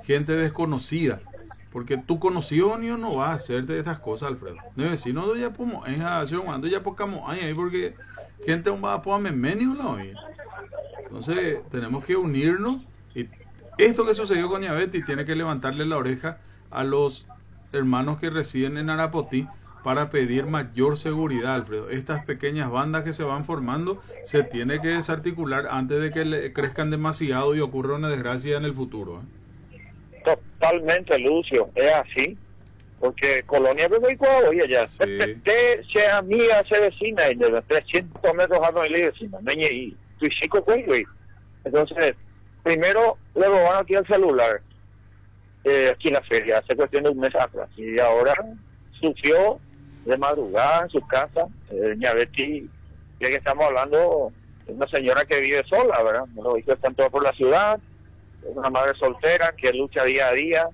gente desconocida. Porque tu conocido ni no va a hacerte estas cosas, Alfredo. No es decir, no ya podemos en acción cuando ya pocamos años ahí porque gente un va a poder menio la oye. Entonces, tenemos que unirnos y esto que sucedió con Yabeti tiene que levantarle la oreja a los hermanos que residen en Arapotí para pedir mayor seguridad, Alfredo. Estas pequeñas bandas que se van formando se tiene que desarticular antes de que crezcan demasiado y ocurra una desgracia en el futuro. Totalmente, Lucio, es así. Porque Colonia de Coahuila ya. Sí. Se amiga, se vecina, y de 300 metros a no hay vecina. Y tu chico, güey. Entonces, primero le robaron aquí el celular, aquí en la feria, hace cuestión de un mes atrás. Y ahora sufrió de madrugada en su casa. Doña Betty, ya que estamos hablando, es una señora que vive sola, ¿verdad? Los hijos están todos por la ciudad, es una madre soltera que lucha día a día.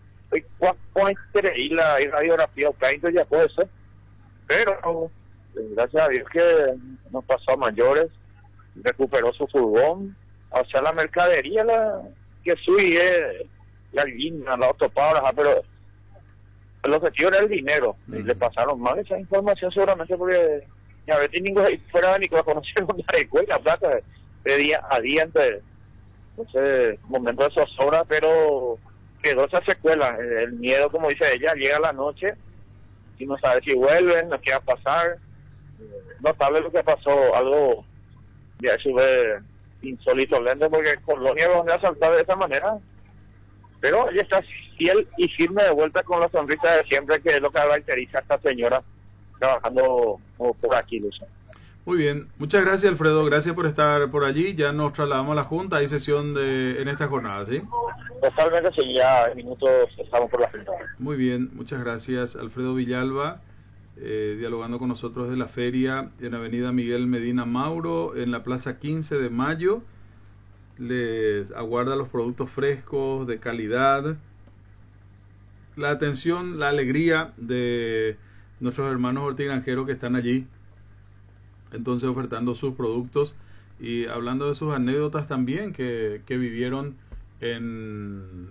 Y la radiografía, entonces ya puede ser. Pero, gracias a Dios que no pasó a mayores, recuperó su furgón. O sea, la mercadería que sube la línea, la autopara, pero el objetivo era el dinero. Y le pasaron mal esa información seguramente porque a veces ninguno fuera ni que conocieron una escuela, plata de día a día, entonces momento de zozobra, pero quedó esa secuela. El miedo, como dice ella, llega a la noche y no sabe si vuelven, no qué va a pasar. Notable lo que pasó, algo ya sube insólito, lento, porque Colonia va a asaltar de esa manera, pero ella está fiel y firme de vuelta con la sonrisa de siempre, que es lo que caracteriza a esta señora trabajando por aquí, Lucio. Muy bien, muchas gracias, Alfredo, gracias por estar por allí. Ya nos trasladamos a la Junta, hay sesión en esta jornada, ¿sí? Totalmente, sí, ya en minutos estamos por la Junta. Muy bien, muchas gracias, Alfredo Villalba, dialogando con nosotros de la feria en Avenida Miguel Medina Mauro, en la Plaza 15 de Mayo. Les aguarda los productos frescos, de calidad, la atención, la alegría de nuestros hermanos hortigranjeros que están allí, entonces ofertando sus productos y hablando de sus anécdotas también que vivieron en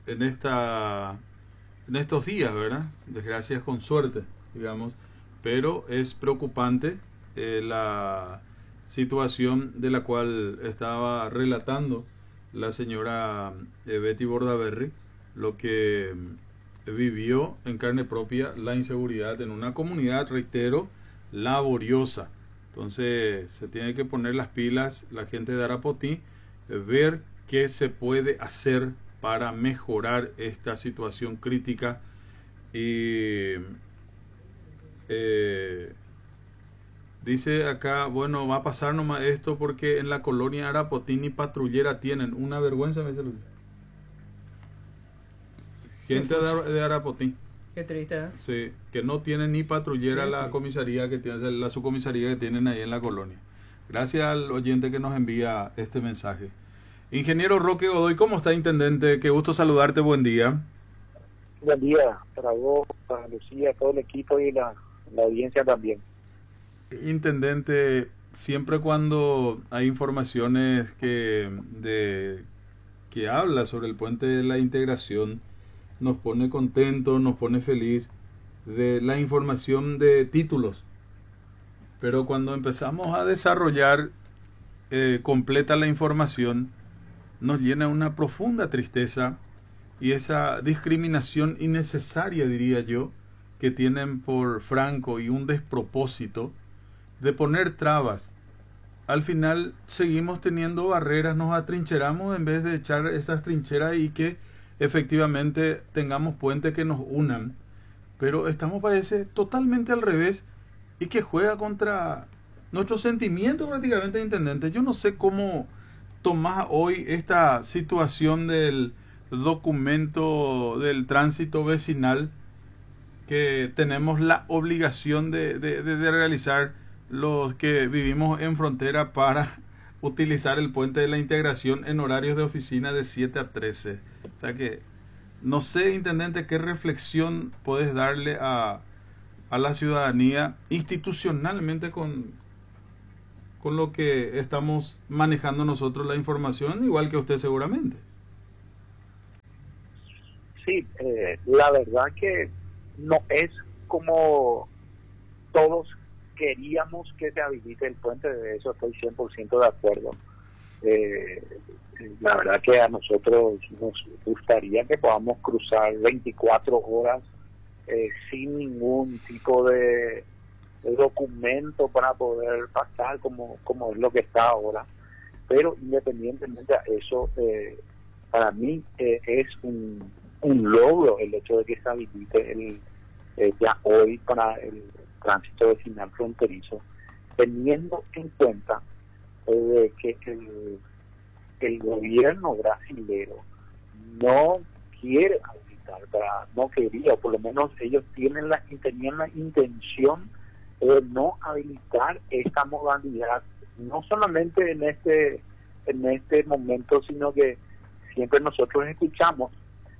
estos días, ¿verdad? Desgracias con suerte, digamos, pero es preocupante la situación de la cual estaba relatando la señora Betty Bordaberry, lo que vivió en carne propia la inseguridad en una comunidad, reitero, laboriosa. Entonces se tiene que poner las pilas la gente de Arapotí, ver qué se puede hacer para mejorar esta situación crítica y dice acá, bueno, va a pasar nomás esto porque en la colonia Arapotí ni patrullera tienen. Una vergüenza, me dice Luis. Gente de Arapotí. Qué triste, ¿eh? Sí, que no tienen ni patrullera Sí, la pues. comisaría que tiene, la subcomisaría que tienen ahí en la colonia. Gracias al oyente que nos envía este mensaje. Ingeniero Roque Godoy, ¿cómo está, intendente? Qué gusto saludarte, buen día. Buen día para vos, para Lucía, todo el equipo y la audiencia también. Intendente, siempre cuando hay informaciones que habla sobre el puente de la integración, nos pone contento, nos pone feliz de la información de títulos. Pero cuando empezamos a desarrollar completa la información, nos llena una profunda tristeza y esa discriminación innecesaria, diría yo, que tienen por Franco y un despropósito de poner trabas. Al final seguimos teniendo barreras, nos atrincheramos en vez de echar esas trincheras y que efectivamente tengamos puentes que nos unan. Pero estamos, parece, totalmente al revés y que juega contra nuestros sentimientos prácticamente, intendente. Yo no sé cómo tomás hoy esta situación del documento del tránsito vecinal que tenemos la obligación de realizar los que vivimos en frontera para utilizar el puente de la integración en horarios de oficina de 7 a 13. O sea que no sé, intendente, qué reflexión puedes darle a la ciudadanía institucionalmente con lo que estamos manejando nosotros la información, igual que usted seguramente. Sí, la verdad que no es como todos queríamos que se habilite el puente, de eso estoy 100% de acuerdo. Eh, la verdad que a nosotros nos gustaría que podamos cruzar 24 horas sin ningún tipo de documento para poder pasar como es lo que está ahora, pero independientemente de eso, para mí es un logro el hecho de que se habilite ya hoy para el tránsito vecinal fronterizo, teniendo en cuenta que el gobierno brasilero no quiere habilitar, no quería, o por lo menos ellos tenían la intención de no habilitar esta modalidad, no solamente en este momento, sino que siempre nosotros escuchamos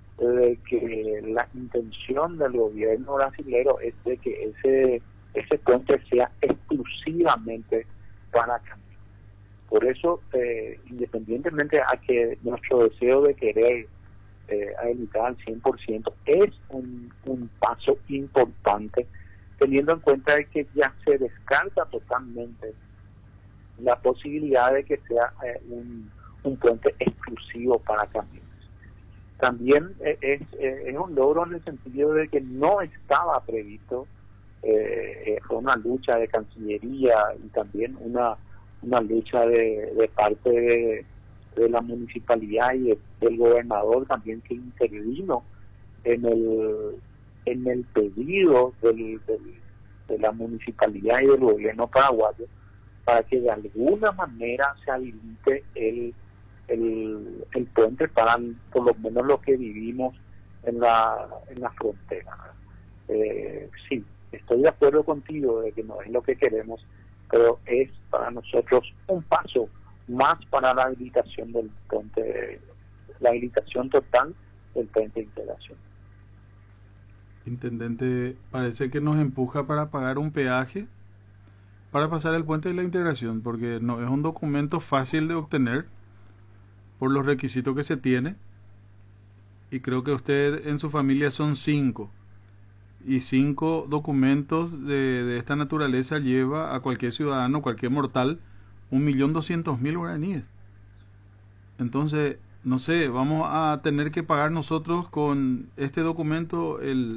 que la intención del gobierno brasilero es de que ese puente sea exclusivamente para camiones. Por eso, independientemente a que nuestro deseo de querer habilitar al 100% es un paso importante, teniendo en cuenta de que ya se descarta totalmente la posibilidad de que sea un puente exclusivo para camiones. También es un logro en el sentido de que no estaba previsto, fue una lucha de Cancillería y también una lucha de parte de la municipalidad y del gobernador también, que intervino en el pedido de la municipalidad y del gobierno paraguayo para que de alguna manera se habilite el puente para por lo menos lo que vivimos en la frontera. Sí, estoy de acuerdo contigo de que no es lo que queremos, pero es para nosotros un paso más para la habilitación del puente, la habilitación total del puente de integración. Intendente, parece que nos empuja para pagar un peaje para pasar el puente de la integración, porque no es un documento fácil de obtener por los requisitos que se tiene, y creo que usted en su familia son 5, y 5 documentos de esta naturaleza lleva a cualquier ciudadano, cualquier mortal, 1.200.000 guaraníes. Entonces, no sé, vamos a tener que pagar nosotros con este documento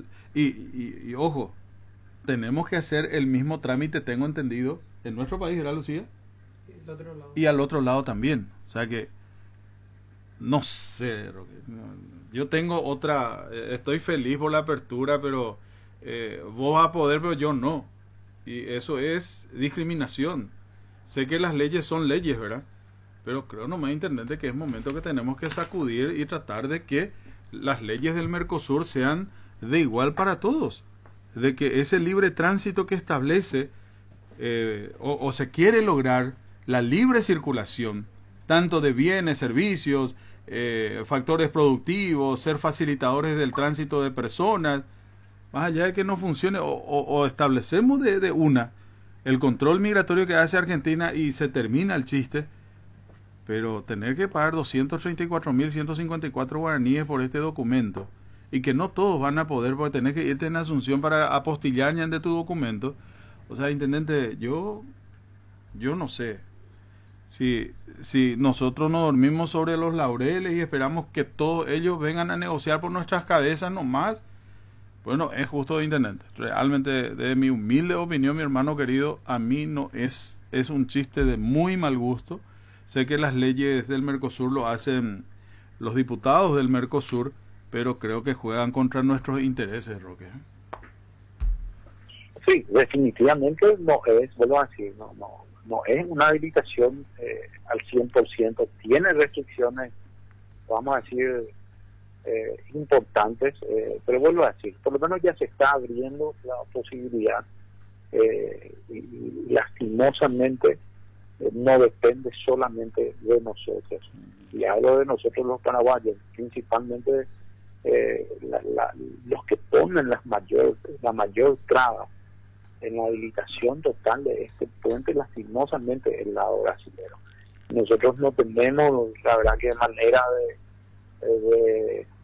y ojo, tenemos que hacer el mismo trámite, tengo entendido, en nuestro país, ¿verdad, Lucía? Y al otro lado también. O sea que no sé, yo tengo otra, estoy feliz por la apertura, pero vos vas a poder, pero yo no. Y eso es discriminación. Sé que las leyes son leyes, ¿verdad? Pero creo nomás, intendente, que es momento que tenemos que sacudir y tratar de que las leyes del Mercosur sean de igual para todos. De que ese libre tránsito que establece o se quiere lograr la libre circulación, tanto de bienes, servicios, factores productivos, ser facilitadores del tránsito de personas, más allá de que no funcione, o establecemos de una el control migratorio que hace Argentina y se termina el chiste, pero tener que pagar 234.154 guaraníes por este documento, y que no todos van a poder, porque tenés que irte en Asunción para apostillar de tu documento. O sea, intendente, yo no sé si nosotros nos dormimos sobre los laureles y esperamos que todos ellos vengan a negociar por nuestras cabezas nomás. Bueno, es justo, intendente. Realmente, de mi humilde opinión, mi hermano querido, a mí no es un chiste de muy mal gusto. Sé que las leyes del Mercosur lo hacen los diputados del Mercosur, pero creo que juegan contra nuestros intereses, Roque. Sí, definitivamente no es, vuelvo a decir, no es una habilitación al 100%, tiene restricciones, vamos a decir, importantes, pero vuelvo a decir, por lo menos ya se está abriendo la posibilidad, y lastimosamente no depende solamente de nosotros, y hablo de nosotros los paraguayos, principalmente los que ponen la mayor traba en la habilitación total de este puente, lastimosamente el lado brasilero. Nosotros no tenemos, la verdad, que manera